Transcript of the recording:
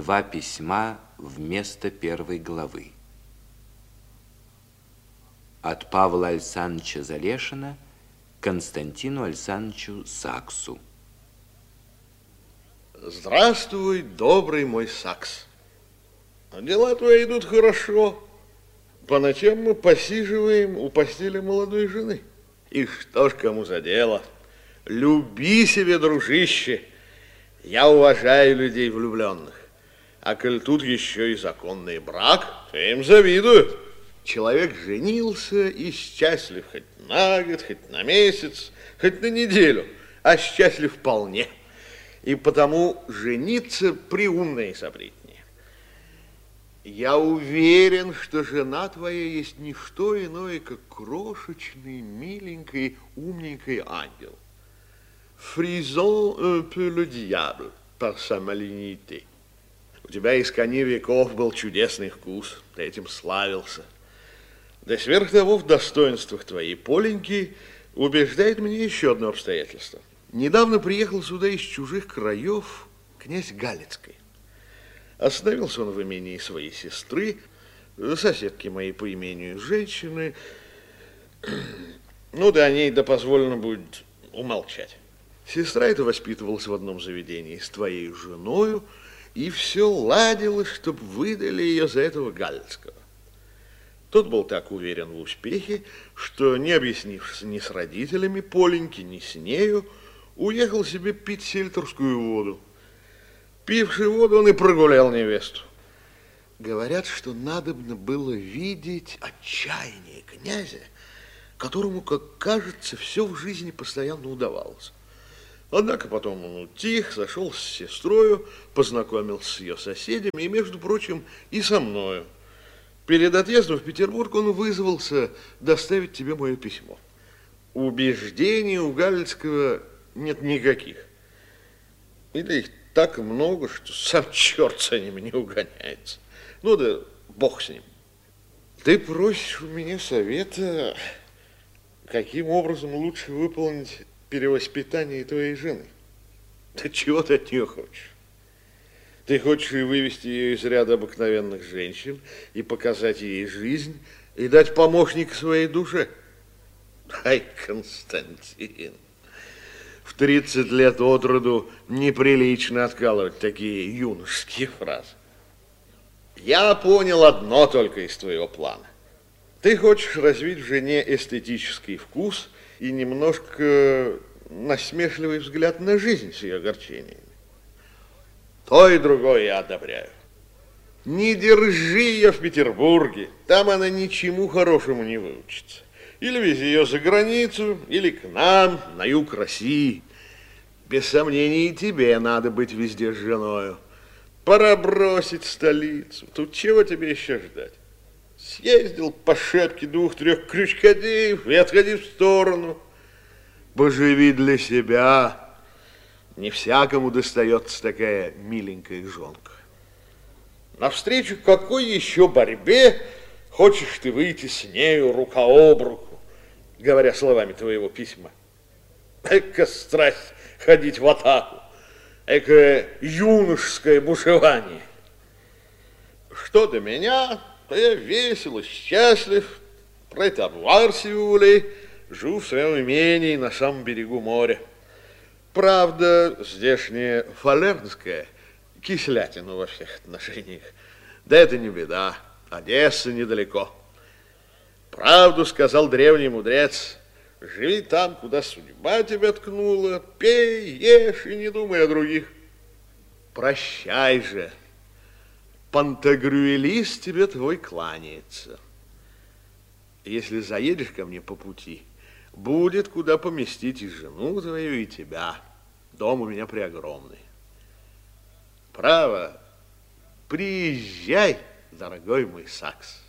Два письма вместо первой главы. От Павла Александровича Залешина Константину Александровичу Саксу. Здравствуй, добрый мой Сакс. Дела твои идут хорошо. По ночам мы посиживаем у постели молодой жены. И что ж кому за дело? Люби себе, дружище. Я уважаю людей влюбленных. А коль тут еще и законный брак, то им завидую. Человек женился и счастлив хоть на год, хоть на месяц, хоть на неделю, а счастлив вполне. И потому жениться преумно и собритнее. Я уверен, что жена твоя есть не что иное, как крошечный, миленький, умненький ангел. Фризон un peu le diable par sa malignité. У тебя из кони веков был чудесный вкус, ты этим славился. Да сверх того, в достоинствах твоей Поленьки убеждает меня еще одно обстоятельство. Недавно приехал сюда из чужих краев князь Галицкий. Остановился он в имении своей сестры, соседки моей по имению женщины. Ну да о ней да позволено будет умолчать. Сестра эта воспитывалась в одном заведении с твоей женою, и все ладилось, чтоб выдали ее за этого Галицкого. Тот был так уверен в успехе, что, не объяснившись ни с родителями Поленьки, ни с нею, уехал себе пить сельтерскую воду. Пивший воду, он и прогулял невесту. Говорят, что надобно было видеть отчаяние князя, которому, как кажется, все в жизни постоянно удавалось. Однако потом он утих, зашел с сестрою, познакомился с ее соседями и, между прочим, и со мною. Перед отъездом в Петербург он вызвался доставить тебе мое письмо. Убеждений у Галицкого нет никаких. Или их так много, что сам черт за ними не угоняется. Ну да бог с ним. Ты просишь у меня совета, каким образом лучше выполнить перевоспитание твоей жены. Да чего ты от нее хочешь? Ты хочешь и вывести ее из ряда обыкновенных женщин, и показать ей жизнь, и дать помощника своей душе. Ай, Константин, в 30 лет от роду неприлично откалывать такие юношеские фразы. Я понял одно только из твоего плана. Ты хочешь развить в жене эстетический вкус и немножко насмешливый взгляд на жизнь с ее огорчениями. То и другое я одобряю. Не держи ее в Петербурге, там она ничему хорошему не выучится. Или вези ее за границу, или к нам, на юг России. Без сомнений, и тебе надо быть везде с женою. Пора бросить столицу. Тут чего тебе еще ждать? Съездил по шапке 2-3 крючкодеев и отходи в сторону. Поживи для себя. Не всякому достается такая миленькая жонка. Навстречу какой еще борьбе хочешь ты выйти с нею рука об руку, говоря словами твоего письма? Эка страсть ходить в атаку, эка юношеское бушевание. Что до меня, то я весел и счастлив, про это обварсивали, живу в своем имении на самом берегу моря. Правда, здешняя фалернская кислятина во всех отношениях. Да это не беда, Одесса недалеко. Правду сказал древний мудрец, живи там, куда судьба тебя ткнула, пей, ешь и не думай о других. Прощай же, Пантагрюэлис тебе твой кланяется. Если заедешь ко мне по пути, будет куда поместить и жену твою, и тебя. Дом у меня преогромный. Право, приезжай, дорогой мой Сакс.